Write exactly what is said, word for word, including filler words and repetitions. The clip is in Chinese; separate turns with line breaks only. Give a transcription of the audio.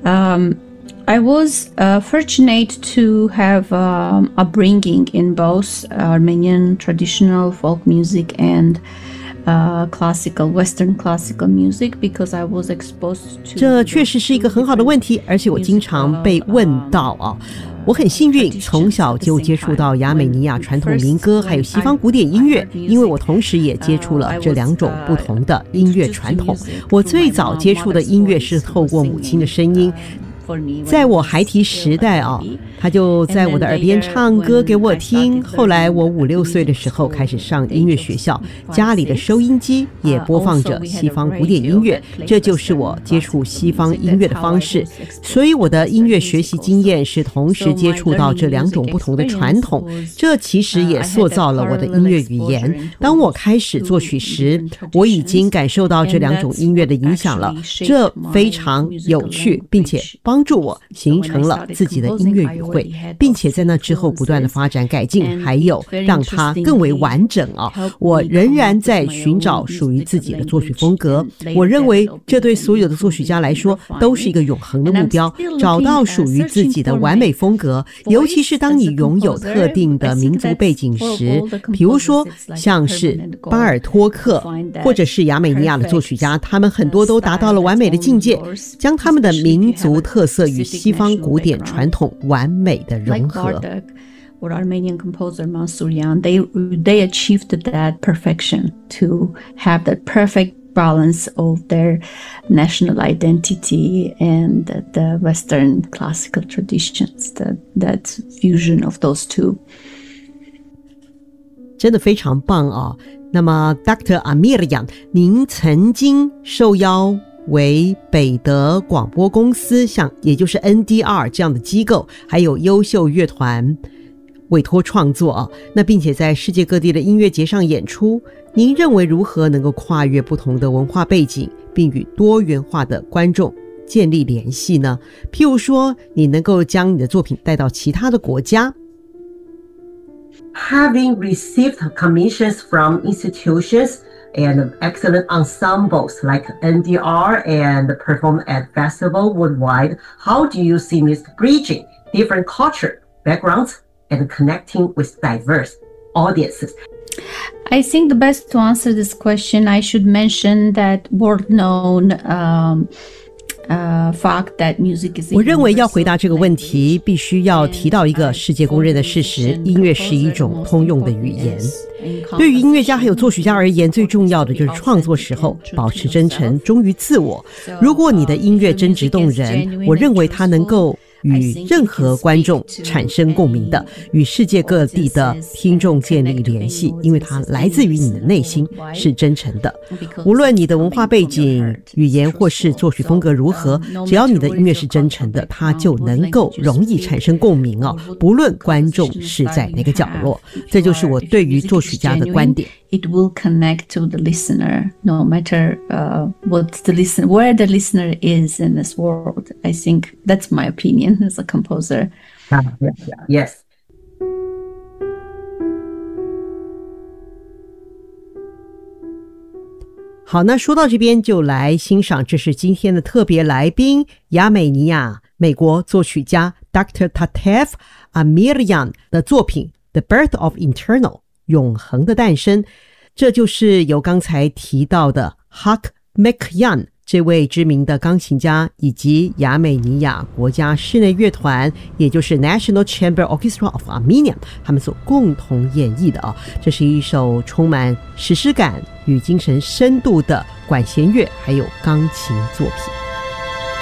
Um, I was uh, fortunate to have um, upbringing in both Armenian traditional folk music and、uh, classical, Western classical music because I was exposed to.
这确实是一个很好的问题，而且我经常被问到啊。我很幸运，从小就接触到亚美尼亚传统民歌，还有西方古典音乐，因为我同时也接触了这两种不同的音乐传统。我最早接触的音乐是透过母亲的声音。在我孩提时代啊，他就在我的耳边唱歌给我听。后来我五六岁的时候开始上音乐学校，家里的收音机也播放着西方古典音乐，这就是我接触西方音乐的方式。所以我的音乐学习经验是同时接触到这两种不同的传统，这其实也塑造了我的音乐语言。当我开始作曲时，我已经感受到这两种音乐的影响了，这非常有趣，并且帮帮助我形成了自己的音乐语汇，并且在那之后不断的发展改进，还有让它更为完整啊！我仍然在寻找属于自己的作曲风格。我认为这对所有的作曲家来说都是一个永恒的目标，找到属于自己的完美风格。尤其是当你拥有特定的民族背景时，比如说像是巴尔托克或者是亚美尼亚的作曲家，他们很多都达到了完美的境界，将他们的民族特色与西方古典传统完美的融合。
Or Armenian composer Mansuryan, they they achieved that perfection to have that perfect balance of their national identity and the Western classical traditions, that that fusion of those two.
真的非常棒啊！那么 Doctor Amiryan， 您曾经受邀为北德广播公司，像也就是 N D R 这样的机构，还有优秀乐团委托创作啊，那并且在世界各地的音乐节上演出。您认为如何能够跨越不同的文化背景，并与多元化的观众建立联系呢？譬如说，你能够将你的作品带到其他的国家。
Having received commissions from institutions and excellent ensembles like N D R and perform at festival worldwide, how do you see this bridging different culture, backgrounds, and connecting with diverse audiences?
I think the best to answer this question, I should mention that world-known um, uh, fact that music is.
我认为要回答这个问题，必须要提到一个世界公认的事实：音乐是一种通用的语言。对于音乐家还有作曲家而言，最重要的就是创作时候保持真诚，忠于自我。如果你的音乐真挚动人，我认为它能够与任何观众产生共鸣的，与世界各地的听众建立联系，因为它来自于你的内心，是真诚的。无论你的文化背景、语言或是作曲风格如何，只要你的音乐是真诚的，它就能够容易产生共鸣哦，不论观众是在哪个角落。这就是我对于作曲家的观点。
It will connect to the listener, no matter uh, what the listen, where the listener is in this world. I think that's my opinion as a composer.
Ah, yeah, yeah, yes.
好，那说到这边就来欣赏，这是今天的特别来宾，亚美尼亚美国作曲家 Doctor Tatev Amiryan 的作品 The Birth of Eternal。永恒的诞生，这就是由刚才提到的 Hak Mekyan 这位知名的钢琴家以及亚美尼亚国家室内乐团，也就是 National Chamber Orchestra of Armenia 他们所共同演绎的啊，这是一首充满史诗感与精神深度的管弦乐还有钢琴作品。